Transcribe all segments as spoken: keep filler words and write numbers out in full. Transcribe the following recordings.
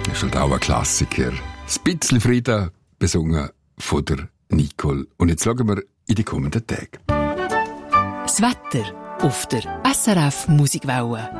Das ist halt auch ein Klassiker. Das bisschen Frieden, besungen von der Nicole. Und jetzt schauen wir in die kommenden Tage. Das Wetter auf der S R F Musikwelle.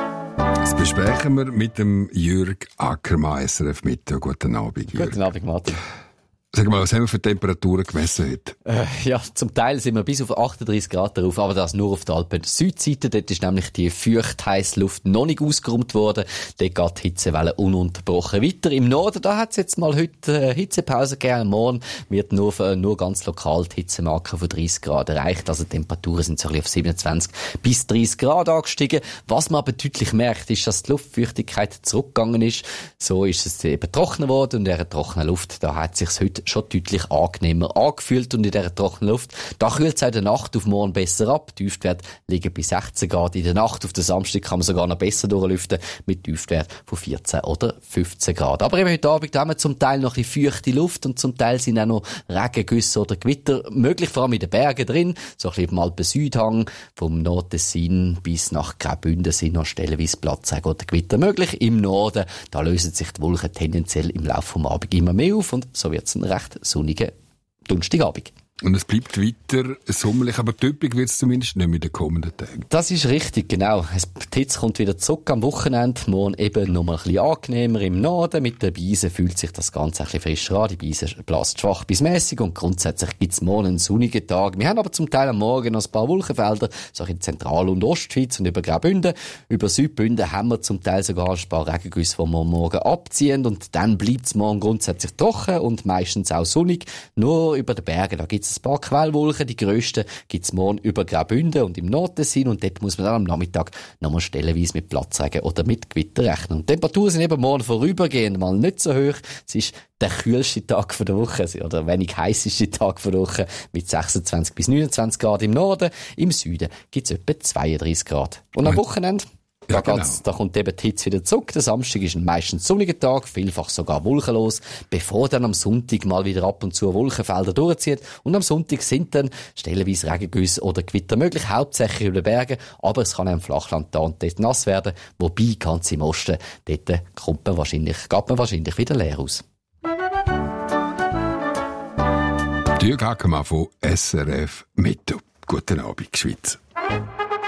Das besprechen wir mit dem Jürg Ackermann, S R F Mitte. Guten Abend, Jürg. Guten Abend, Martin. Sag mal, was haben wir für Temperaturen gemessen heute? Äh, ja, zum Teil sind wir bis auf achtunddreissig Grad drauf, aber das nur auf der Alpen-Südseite. Dort ist nämlich die feucht-heisse Luft noch nicht ausgeräumt worden. Dort geht die Hitzewelle ununterbrochen weiter. Im Norden, da hat es jetzt mal heute äh, Hitzepause gegeben. Morgen wird nur, äh, nur ganz lokal die Hitzemarke von dreißig Grad erreicht. Also die Temperaturen sind so ein bisschen auf siebenundzwanzig bis dreißig Grad angestiegen. Was man aber deutlich merkt, ist, dass die Luftfeuchtigkeit zurückgegangen ist. So ist es eben trockener worden und in dieser trockenen Luft, da hat es sich heute schon deutlich angenehmer angefühlt und in dieser trockenen Luft, da kühlt es in der Nacht auf morgen besser ab. Die Tiefstwerte liegen bei sechzehn Grad. In der Nacht auf den Samstag kann man sogar noch besser durchlüften mit Tiefstwert von vierzehn oder fünfzehn Grad. Aber eben heute Abend haben wir zum Teil noch ein bisschen feuchte Luft und zum Teil sind auch noch Regengüsse oder Gewitter möglich, vor allem in den Bergen drin. So ein bisschen im Alpen-Südhang vom Nordtessin bis nach Graubünden sind noch stellenweise Platzregen oder Gewitter möglich. Im Norden, da lösen sich die Wolken tendenziell im Laufe des Abends immer mehr auf und so wird es ein recht sonnigen Donnerstagabend. Und es bleibt weiter sommerlich, aber typisch wird es zumindest nicht mehr in den kommenden Tagen. Das ist richtig, genau. Die Hitze kommt wieder zurück am Wochenende. Morgen eben noch mal ein bisschen angenehmer im Norden. Mit der Beise fühlt sich das Ganze ein bisschen frischer an. Die Beise bläst schwach bis mässig und grundsätzlich gibt es morgen einen sonnigen Tag. Wir haben aber zum Teil am Morgen noch ein paar Wolkenfelder, so in Zentral- und Ostschweiz und über Graubünden. Über Südbünden haben wir zum Teil sogar ein paar Regengüsse, die wir morgen abziehen. Und dann bleibt es morgen grundsätzlich trocken und meistens auch sonnig. Nur über den Bergen, da gibt es ein paar Quellwolken. Die grössten gibt es morgen über Graubünden und im Nordtessin. Und dort muss man dann am Nachmittag nochmal stellenweise mit Platzregen oder mit Gewitter rechnen. Und die Temperaturen sind eben morgen vorübergehend mal nicht so hoch. Es ist der kühlste Tag der Woche, oder wenig heisseste Tag der Woche, mit sechsundzwanzig bis neunundzwanzig Grad im Norden. Im Süden gibt es etwa zweiunddreissig Grad. Und am Wochenende? Ja, da, genau. da kommt eben die Hitze wieder zurück. Der Samstag ist ein meistens sonniger Tag, vielfach sogar wolkenlos, bevor dann am Sonntag mal wieder ab und zu Wolkenfelder durchzieht. Und am Sonntag sind dann stellenweise Regengüsse oder Gewitter möglich, hauptsächlich über den Bergen, aber es kann auch im Flachland da und dort nass werden. Wobei, ganz im Osten, dort kommt man wahrscheinlich, geht man wahrscheinlich wieder leer aus. Jürg Ackermann von S R F Mitte. Guten Abend, Schweiz.